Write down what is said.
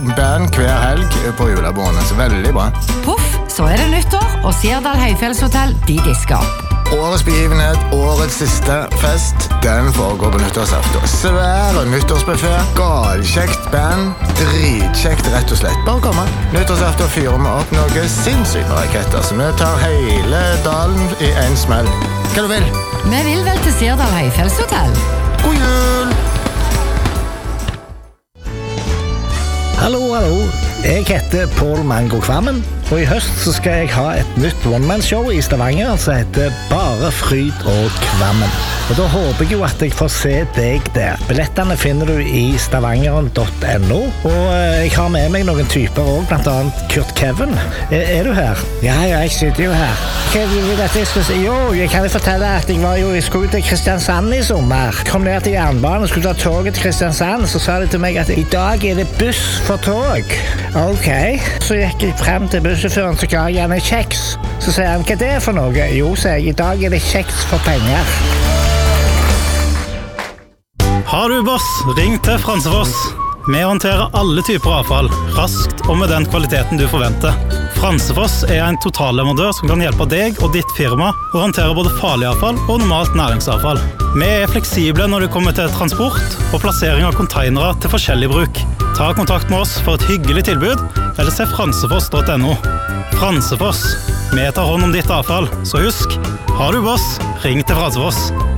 band hver helg på julebordene, så veldig bra. Puff, så det nyttår, og Sirdal Høyfjellshotell, de disker. Årets begivenhet, årets siste fest, den foregår på nyttårsaften. Svære nyttårsbuffé, galkjekt band, dritkjekt rett og slett. Bare komme. Nyttårsaften fyrer vi opp noe sinnssykt med raketter, så vi tar hele dalen i en smell. Hva du vil? Vi vil vel til Sirdal Høyfjellshotell. God jul! Hallo, hallo. Jeg heter Paul Mango Kvammen, og i høst så skal jeg ha et nytt one-man-show i Stavanger som heter Bare Fryd og Kvammen. Og da håper jeg jo at jeg får se deg der. Billettene finner du i stavangeren.no, og jeg har med meg noen typer også, blant annet Kurt Kevin. Er du her? Ja, jeg sitter jo her. Hva vil du at jeg skal si? Jo, jeg kan jo fortelle at jeg skulle til Kristiansand i sommer. Kom ned til jernbanen og skulle ta toget til Kristiansand, så sa de til meg at i dag er det buss for tog. Ok, så gikk jeg frem til bussjåføren, så ga jeg han en kjeks. Så sier han, hva er det for noe? Jo, sier jeg, i dag er det kjeks for penger. Har du boss, ring til Fransefoss. Vi håndterer alle typer avfall, raskt og med den kvaliteten du forventer. Fransefoss er en totalleverandør som kan hjelpe deg og ditt firma å håndtere både farlig avfall og normalt næringsavfall. Vi er fleksible når det kommer til transport og plassering av containere til forskjellig bruk. Ta kontakt med oss for et hyggelig tilbud, eller se fransefoss.no. Fransefoss, vi tar hånd om ditt avfall, så husk, har du boss, ring til Fransefoss.